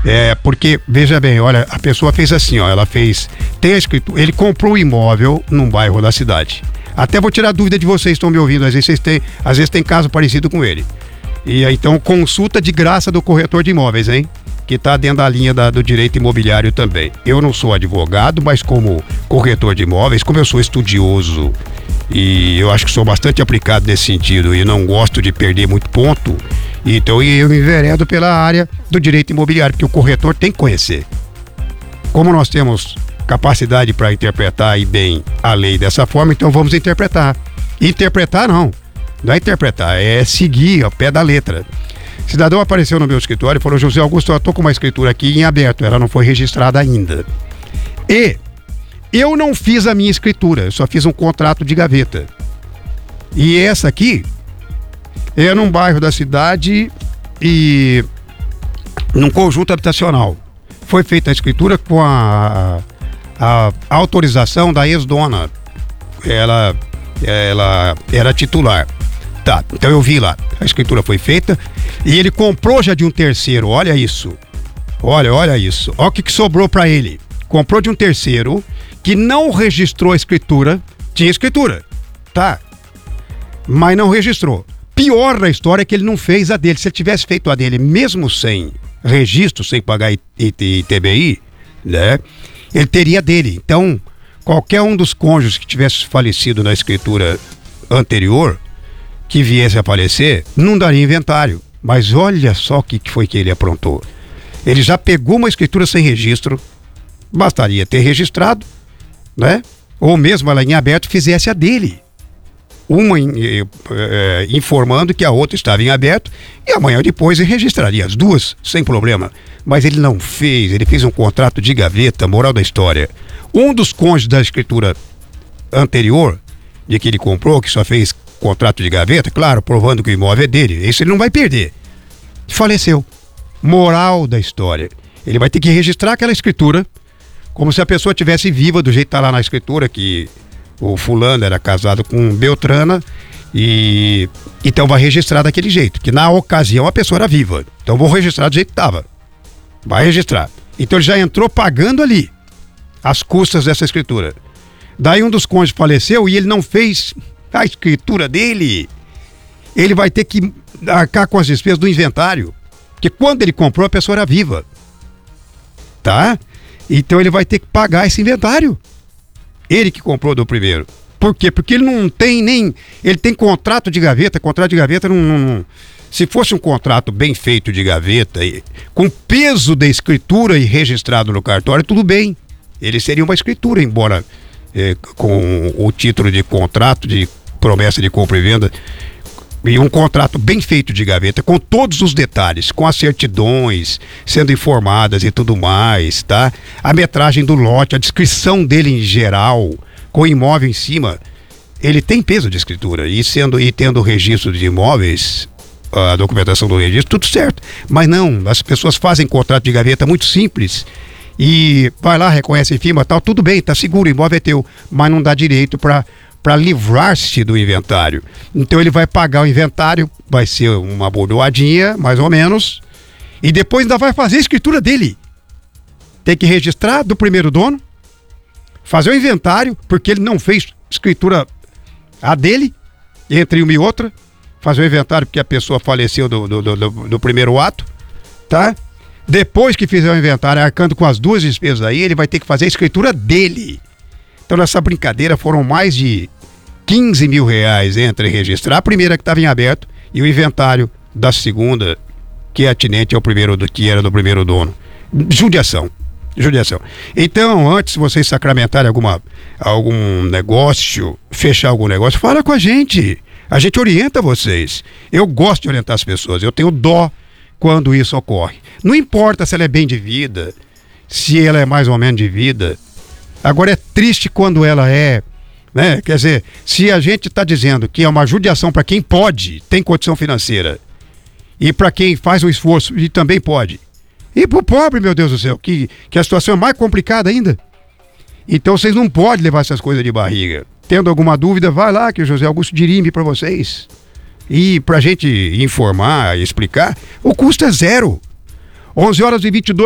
Porque, veja bem, olha, a pessoa fez assim, ó, ela fez, tem a escritura, ele comprou um imóvel num bairro da cidade. Até vou tirar a dúvida de vocês que estão me ouvindo, às vezes tem caso parecido com ele. E então consulta de graça do corretor de imóveis, hein? Que está dentro da linha do direito imobiliário também. Eu não sou advogado, mas como corretor de imóveis, como eu sou estudioso e eu acho que sou bastante aplicado nesse sentido e não gosto de perder muito ponto, então eu me enveredo pela área do direito imobiliário, porque o corretor tem que conhecer. Como nós temos capacidade para interpretar bem a lei dessa forma, então vamos interpretar. Interpretar não é interpretar, é seguir ao pé da letra. Cidadão apareceu no meu escritório e falou: José Augusto, eu estou com uma escritura aqui em aberto, ela não foi registrada ainda. E eu não fiz a minha escritura, eu só fiz um contrato de gaveta. E essa aqui é num bairro da cidade e num conjunto habitacional. Foi feita a escritura com a autorização da ex-dona. Ela era titular. Tá, então eu vi lá, a escritura foi feita e ele comprou já de um terceiro, olha isso. Olha isso. Olha o que sobrou para ele. Comprou de um terceiro que não registrou a escritura, tinha escritura, tá? Mas não registrou. Pior da história é que ele não fez a dele. Se ele tivesse feito a dele, mesmo sem registro, sem pagar ITBI, né? Ele teria dele. Então, qualquer um dos cônjuges que tivesse falecido na escritura anterior, que viesse a falecer, não daria inventário. Mas olha só o que foi que ele aprontou. Ele já pegou uma escritura sem registro, bastaria ter registrado, né? Ou mesmo ela em aberto fizesse a dele. Uma informando que a outra estava em aberto e amanhã depois ele registraria as duas, sem problema. Mas ele não fez, ele fez um contrato de gaveta, moral da história. Um dos cônjuges da escritura anterior, de que ele comprou, que só fez contrato de gaveta, claro, provando que o imóvel é dele, esse ele não vai perder. Faleceu. Moral da história. Ele vai ter que registrar aquela escritura como se a pessoa tivesse viva, do jeito que está lá na escritura, que o fulano era casado com Beltrana, e então vai registrar daquele jeito, que na ocasião a pessoa era viva. Então vou registrar do jeito que estava. Vai registrar. Então ele já entrou pagando ali as custas dessa escritura. Daí um dos cônjuges faleceu e ele não fez a escritura dele. Ele vai ter que arcar com as despesas do inventário, porque quando ele comprou a pessoa era viva, tá? Então ele vai ter que pagar esse inventário. Ele que comprou do primeiro. Por quê? Porque ele não tem nem... Ele tem contrato de gaveta. Contrato de gaveta não... Se fosse um contrato bem feito de gaveta, com peso da escritura e registrado no cartório, tudo bem. Ele seria uma escritura, embora com o título de contrato, de promessa de compra e venda, e um contrato bem feito de gaveta, com todos os detalhes, com as certidões sendo informadas e tudo mais, tá? A metragem do lote, a descrição dele em geral, com o imóvel em cima, ele tem peso de escritura, e tendo o registro de imóveis, a documentação do registro, tudo certo. Mas não, as pessoas fazem contrato de gaveta muito simples, e vai lá, reconhece em firma, tal, tudo bem, tá seguro, o imóvel é teu, mas não dá direito para livrar-se do inventário. Então ele vai pagar o inventário, vai ser uma bordoadinha, mais ou menos, e depois ainda vai fazer a escritura dele. Tem que registrar do primeiro dono, fazer o inventário, porque ele não fez escritura a dele, entre uma e outra, fazer o inventário porque a pessoa faleceu do primeiro ato, tá? Depois que fizer o inventário, arcando com as duas despesas aí, ele vai ter que fazer a escritura dele. Então nessa brincadeira foram mais de 15 mil reais entre registrar a primeira que estava em aberto e o inventário da segunda, que é atinente ao primeiro, que era do primeiro dono. Judiação. Então, antes de vocês sacramentarem algum negócio, fechar algum negócio, fala com a gente orienta vocês. Eu gosto de orientar as pessoas, eu tenho dó quando isso ocorre. Não importa se ela é bem de vida, se ela é mais ou menos de vida. Agora é triste quando ela é, né? Quer dizer, se a gente está dizendo que é uma judiação para quem pode, tem condição financeira, e para quem faz o esforço e também pode, e para o pobre, meu Deus do céu, que a situação é mais complicada ainda. Então vocês não podem levar essas coisas de barriga. Tendo alguma dúvida, vai lá que o José Augusto dirime para vocês. E para a gente informar e explicar, o custo é 0. 11h22.